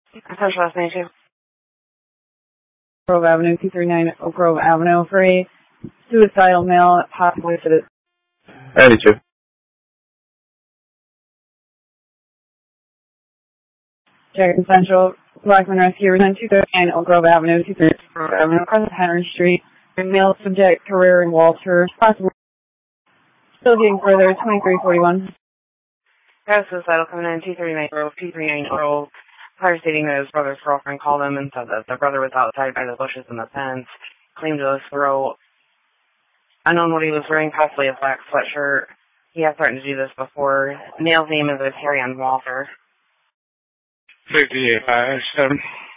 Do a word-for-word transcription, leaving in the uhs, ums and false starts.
Central last name too. Grove Avenue, two thirty-nine Oak Grove Avenue for a suicidal male, possibly sedated. eighty-two. Jackson Central, Blackman Rescue, two thirty-nine Oak Grove Avenue, two thirty-nine Oak Grove Avenue, across Henry Street. Male subject, Career and Walter, possibly still getting further, twenty-three forty-one. Yeah, suicidal coming in two thirty-nine Grove, two thirty-nine Grove. Prior stating that his brother's girlfriend called him and said that the brother was outside by the bushes in the fence, claimed to his throat. Unknown what he was wearing, possibly a black sweatshirt. He has threatened to do this before. Male's name is Harry and Walter. fifty-eight five seven.